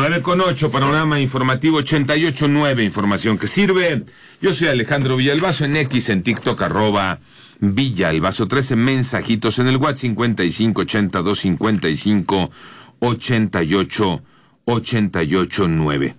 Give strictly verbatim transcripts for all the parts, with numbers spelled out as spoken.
nueve con ocho, panorama informativo ochenta y ocho nueve, información que sirve. Yo soy Alejandro Villalbazo, en X, en TikTok, arroba Villalbazo trece, mensajitos en el WhatsApp cincuenta y cinco ochenta y dos cincuenta y cinco ochenta y ocho ochenta y ocho nueve.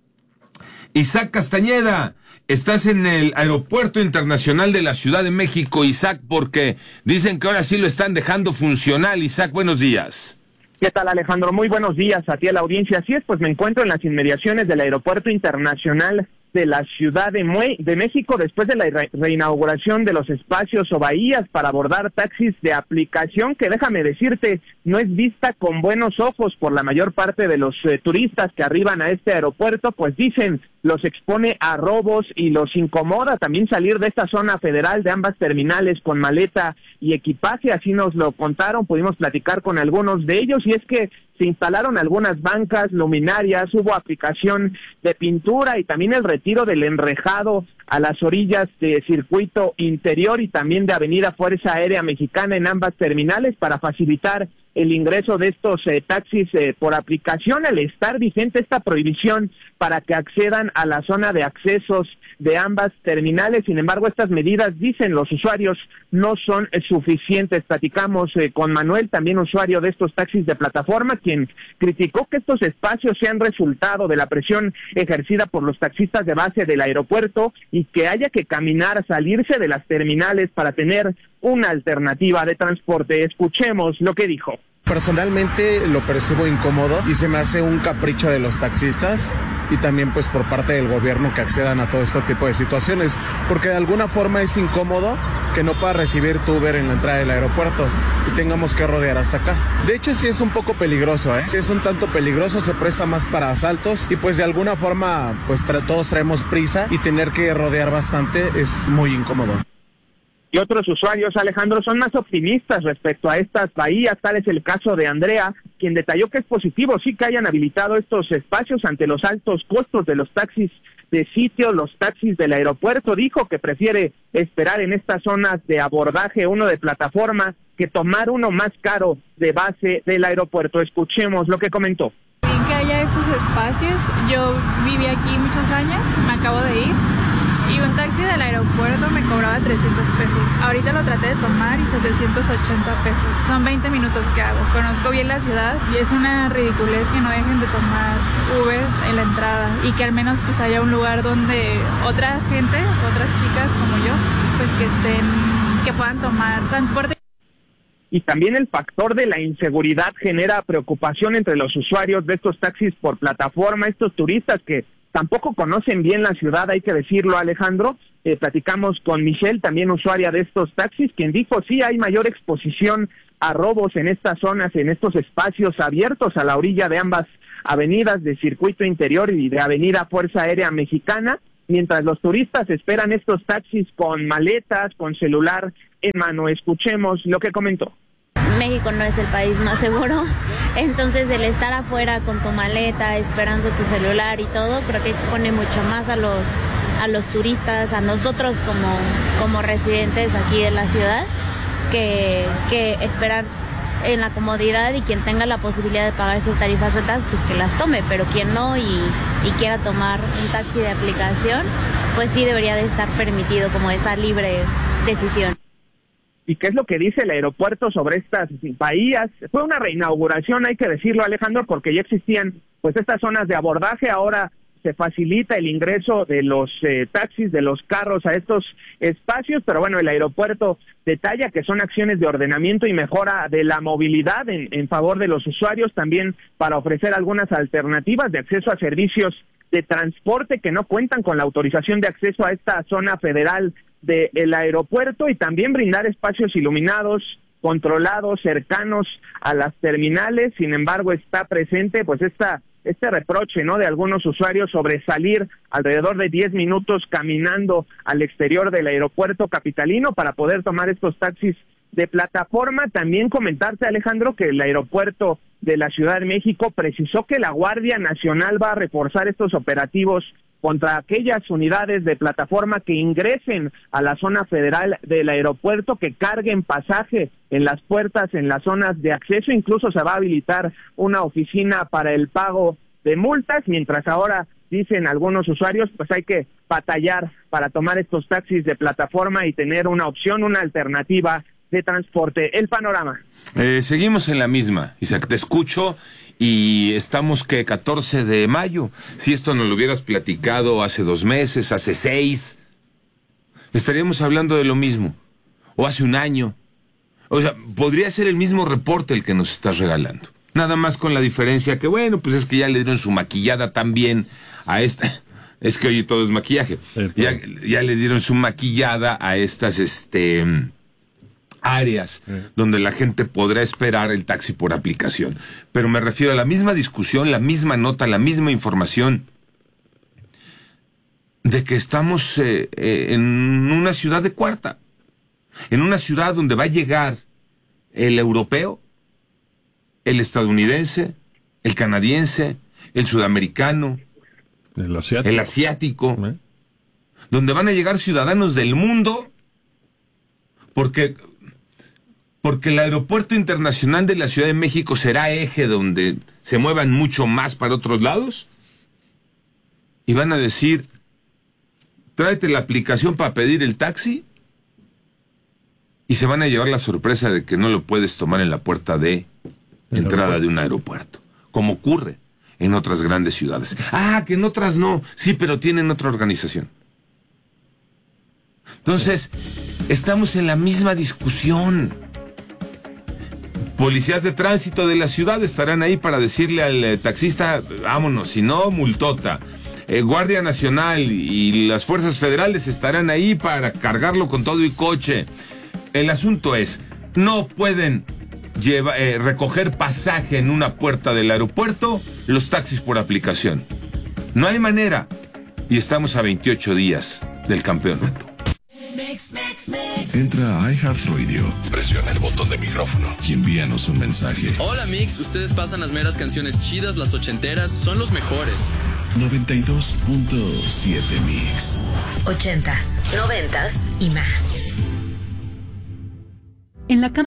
Isaac Castañeda, estás en el Aeropuerto Internacional de la Ciudad de México, Isaac, porque dicen que ahora sí lo están dejando funcional. Isaac, buenos días. ¿Qué tal, Alejandro? Muy buenos días a ti, a la audiencia. Así es, pues me encuentro en las inmediaciones del Aeropuerto Internacional de la Ciudad de, Mue- de México, después de la re- reinauguración de los espacios o bahías para abordar taxis de aplicación, que déjame decirte, no es vista con buenos ojos por la mayor parte de los eh, turistas que arriban a este aeropuerto, pues dicen, los expone a robos y los incomoda también salir de esta zona federal de ambas terminales con maleta y equipaje. Así nos lo contaron, pudimos platicar con algunos de ellos, y es que se instalaron algunas bancas, luminarias, hubo aplicación de pintura y también el retiro del enrejado a las orillas de circuito interior y también de Avenida Fuerza Aérea Mexicana en ambas terminales para facilitar el ingreso de estos eh, taxis eh, por aplicación, al estar vigente esta prohibición para que accedan a la zona de accesos de ambas terminales. Sin embargo, estas medidas, dicen los usuarios, no son eh, suficientes. Platicamos eh, con Manuel, también usuario de estos taxis de plataforma, quien criticó que estos espacios sean resultado de la presión ejercida por los taxistas de base del aeropuerto y que haya que caminar, salirse de las terminales para tener una alternativa de transporte. Escuchemos lo que dijo. Personalmente lo percibo incómodo y se me hace un capricho de los taxistas y también pues por parte del gobierno que accedan a todo este tipo de situaciones, porque de alguna forma es incómodo que no pueda recibir tu Uber en la entrada del aeropuerto y tengamos que rodear hasta acá. De hecho sí es un poco peligroso, ¿eh? Sí es un tanto peligroso, se presta más para asaltos y pues de alguna forma pues tra- todos traemos prisa y tener que rodear bastante es muy incómodo. Y otros usuarios, Alejandro, son más optimistas respecto a estas bahías. Tal es el caso de Andrea, quien detalló que es positivo sí que hayan habilitado estos espacios ante los altos costos de los taxis de sitio, los taxis del aeropuerto. Dijo que prefiere esperar en estas zonas de abordaje, uno de plataforma, que tomar uno más caro de base del aeropuerto. Escuchemos lo que comentó. Bien que haya estos espacios. Yo viví aquí muchos años, me acabo de ir. Y un taxi del aeropuerto me cobraba trescientos pesos. Ahorita lo traté de tomar y setecientos ochenta pesos. Son veinte minutos que hago. Conozco bien la ciudad y es una ridiculez que no dejen de tomar Uber en la entrada. Y que al menos pues haya un lugar donde otra gente, otras chicas como yo, pues que estén, que puedan tomar transporte. Y también el factor de la inseguridad genera preocupación entre los usuarios de estos taxis por plataforma, estos turistas que tampoco conocen bien la ciudad, hay que decirlo, Alejandro. Eh, platicamos con Michelle, también usuaria de estos taxis, quien dijo, sí, hay mayor exposición a robos en estas zonas, en estos espacios abiertos a la orilla de ambas avenidas de circuito interior y de Avenida Fuerza Aérea Mexicana, mientras los turistas esperan estos taxis con maletas, con celular en mano. Escuchemos lo que comentó. México no es el país más seguro, entonces el estar afuera con tu maleta, esperando tu celular y todo, creo que expone mucho más a los a los turistas, a nosotros como, como residentes aquí de la ciudad, que, que esperar en la comodidad, y quien tenga la posibilidad de pagar esas tarifas altas, pues que las tome, pero quien no y, y quiera tomar un taxi de aplicación, pues sí debería de estar permitido como esa libre decisión. ¿Y qué es lo que dice el aeropuerto sobre estas bahías? Fue una reinauguración, hay que decirlo, Alejandro, porque ya existían pues estas zonas de abordaje. Ahora se facilita el ingreso de los eh, taxis, de los carros a estos espacios, pero bueno, el aeropuerto detalla que son acciones de ordenamiento y mejora de la movilidad en, en favor de los usuarios, también para ofrecer algunas alternativas de acceso a servicios de transporte que no cuentan con la autorización de acceso a esta zona federal del aeropuerto, y también brindar espacios iluminados, controlados, cercanos a las terminales. Sin embargo, está presente pues esta este reproche, ¿no?, de algunos usuarios sobre salir alrededor de diez minutos caminando al exterior del aeropuerto capitalino para poder tomar estos taxis de plataforma. También comentarte, Alejandro, que el aeropuerto de la Ciudad de México precisó que la Guardia Nacional va a reforzar estos operativos contra aquellas unidades de plataforma que ingresen a la zona federal del aeropuerto, que carguen pasaje en las puertas, en las zonas de acceso. Incluso se va a habilitar una oficina para el pago de multas, mientras ahora dicen algunos usuarios, pues hay que batallar para tomar estos taxis de plataforma y tener una opción, una alternativa de transporte. El panorama. Eh, seguimos en la misma, Isaac, te escucho y estamos que catorce de mayo. Si esto nos lo hubieras platicado hace dos meses, hace seis, estaríamos hablando de lo mismo. O hace un año. O sea, podría ser el mismo reporte el que nos estás regalando. Nada más con la diferencia que, bueno, pues es que ya le dieron su maquillada también a esta... Es que hoy todo es maquillaje. Ya, ya le dieron su maquillada a estas, este... áreas eh. donde la gente podrá esperar el taxi por aplicación. Pero me refiero a la misma discusión, la misma nota, la misma información de que estamos eh, eh, en una ciudad de cuarta, en una ciudad donde va a llegar el europeo, el estadounidense, el canadiense, el sudamericano, el asiático, el asiático ¿Eh? donde van a llegar ciudadanos del mundo, porque... porque el aeropuerto internacional de la Ciudad de México será eje donde se muevan mucho más para otros lados. Y van a decir, tráete la aplicación para pedir el taxi. Y se van a llevar la sorpresa de que no lo puedes tomar en la puerta de entrada de un aeropuerto, como ocurre en otras grandes ciudades. Ah, que en otras no. Sí, pero tienen otra organización. Entonces, estamos en la misma discusión. Policías de tránsito de la ciudad estarán ahí para decirle al eh, taxista, vámonos, si no, multota. Eh, Guardia Nacional y las fuerzas federales estarán ahí para cargarlo con todo y coche. El asunto es, no pueden lleva, eh, recoger pasaje en una puerta del aeropuerto los taxis por aplicación. No hay manera. Y estamos a veintiocho días del campeonato. Entra a iHeartRadio, presiona el botón de micrófono y envíanos un mensaje. Hola Mix, ustedes pasan las meras canciones chidas, las ochenteras, son los mejores. noventa y dos punto siete Mix. Ochentas, noventas y más. En la campaña